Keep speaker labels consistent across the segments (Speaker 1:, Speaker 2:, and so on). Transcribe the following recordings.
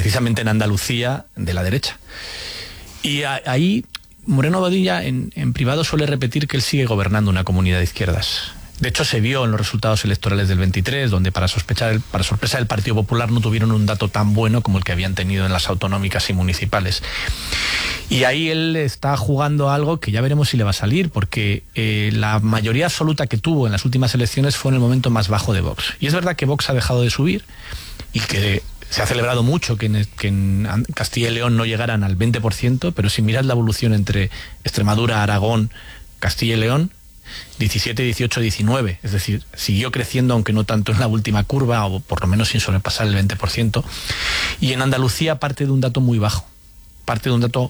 Speaker 1: precisamente en Andalucía, de la derecha. Y ahí Moreno Bonilla en privado suele repetir que él sigue gobernando una comunidad de izquierdas. De hecho, se vio en los resultados electorales del 23, donde para sorpresa del Partido Popular no tuvieron un dato tan bueno como el que habían tenido en las autonómicas y municipales. Y ahí él está jugando algo que ya veremos si le va a salir, porque la mayoría absoluta que tuvo en las últimas elecciones fue en el momento más bajo de Vox. Y es verdad que Vox ha dejado de subir y que se ha celebrado mucho que en Castilla y León no llegaran al 20%, pero si miras la evolución entre Extremadura, Aragón, Castilla y León, 17, 18, 19, es decir, siguió creciendo, aunque no tanto en la última curva, o por lo menos sin sobrepasar el 20%, y en Andalucía parte de un dato muy bajo, parte de un dato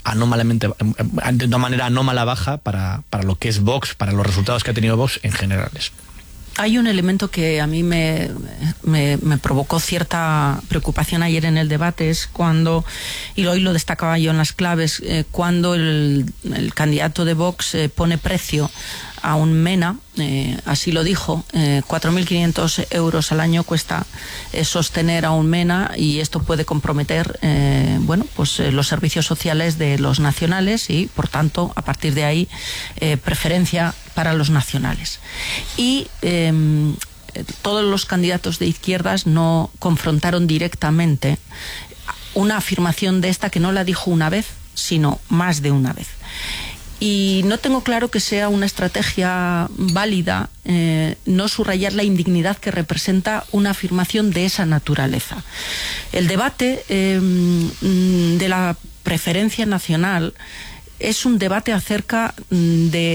Speaker 1: de una manera anómala baja para lo que es Vox, para los resultados que ha tenido Vox en generales.
Speaker 2: Hay un elemento que a mí me provocó cierta preocupación ayer en el debate, es cuando, y hoy lo destacaba yo en las claves, cuando el candidato de Vox pone precio a un MENA, así lo dijo, 4.500 euros al año cuesta sostener a un MENA, y esto puede comprometer los servicios sociales de los nacionales y, por tanto, a partir de ahí, preferencia para los nacionales. Y todos los candidatos de izquierdas no confrontaron directamente una afirmación de esta, que no la dijo una vez, sino más de una vez. Y no tengo claro que sea una estrategia válida no subrayar la indignidad que representa una afirmación de esa naturaleza. El debate de la preferencia nacional es un debate acerca de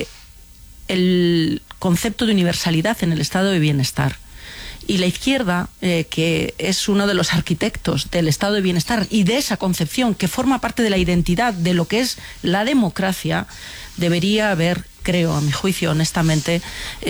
Speaker 2: el concepto de universalidad en el estado de bienestar. Y la izquierda, que es uno de los arquitectos del estado de bienestar y de esa concepción que forma parte de la identidad de lo que es la democracia, debería haber, creo, a mi juicio, honestamente,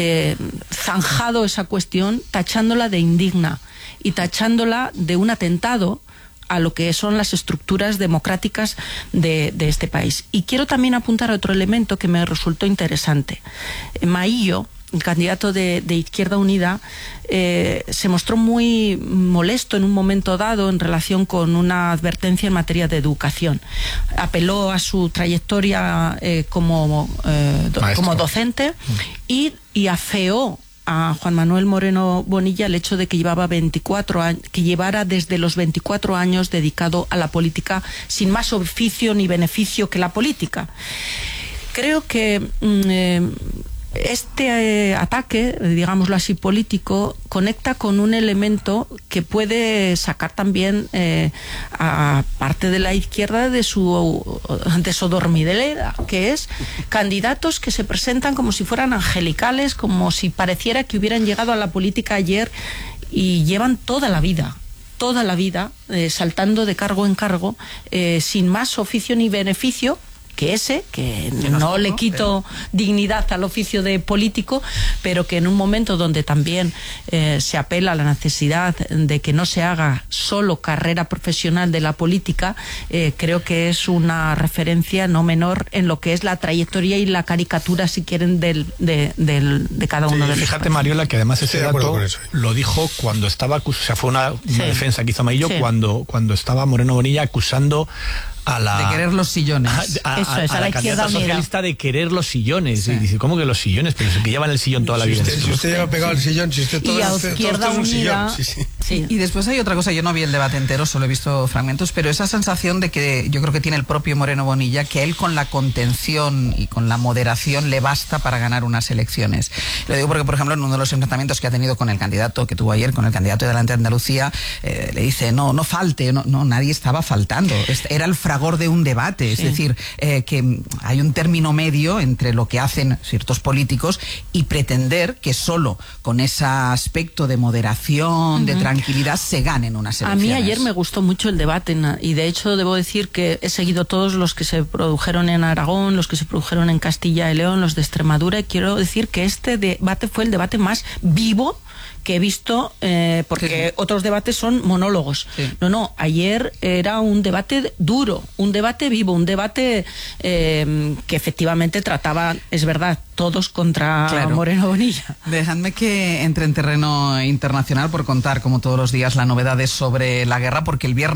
Speaker 2: zanjado esa cuestión, tachándola de indigna y tachándola de un atentado a lo que son las estructuras democráticas de este país. Y quiero también apuntar a otro elemento que me resultó interesante. Maillo, el candidato de Izquierda Unida, se mostró muy molesto en un momento dado en relación con una advertencia en materia de educación. Apeló a su trayectoria como docente y afeó a Juan Manuel Moreno Bonilla el hecho de que llevara desde los 24 años dedicado a la política sin más oficio ni beneficio que la política. Creo que este ataque, digámoslo así, político, conecta con un elemento que puede sacar también a parte de la izquierda de su dormidera, que es candidatos que se presentan como si fueran angelicales, como si pareciera que hubieran llegado a la política ayer, y llevan toda la vida saltando de cargo en cargo, sin más oficio ni beneficio que no le quito dignidad al oficio de político, pero que en un momento donde también se apela a la necesidad de que no se haga solo carrera profesional de la política, creo que es una referencia no menor en lo que es la trayectoria y la caricatura, si quieren, de cada uno de los.
Speaker 1: Fíjate, Mariola, que además ese dato lo dijo cuando estaba, fue una defensa que hizo Maillo cuando estaba Moreno Bonilla acusando
Speaker 3: de querer los sillones.
Speaker 1: A la candidata socialista de querer los sillones. Sí. Y dice, ¿cómo que los sillones? Pero es que llevan el sillón toda la vida.
Speaker 4: Si usted lleva pegado el sillón, si usted todo es un sillón.
Speaker 3: Sí. Y después hay otra cosa, yo no vi el debate entero, solo he visto fragmentos, pero esa sensación de que yo creo que tiene el propio Moreno Bonilla, que él con la contención y con la moderación le basta para ganar unas elecciones. Lo digo porque, por ejemplo, en uno de los enfrentamientos que ha tenido con el candidato que tuvo ayer, con el candidato de Adelante Andalucía, le dice, no falte, no, nadie estaba faltando. Era el fragor de un debate, es decir, que hay un término medio entre lo que hacen ciertos políticos y pretender que solo con ese aspecto de moderación, de tranquilidad, se ganen unas elecciones.
Speaker 2: A mí ayer me gustó mucho el debate, y de hecho debo decir que he seguido todos los que se produjeron en Aragón, los que se produjeron en Castilla y León, los de Extremadura, y quiero decir que este debate fue el debate más vivo que he visto, porque otros debates son monólogos. No, ayer era un debate duro, un debate vivo, un debate que efectivamente trataba, es verdad, todos contra Moreno Bonilla.
Speaker 3: Dejadme que entre en terreno internacional por contar, como todos los días, las novedades sobre la guerra, porque el viernes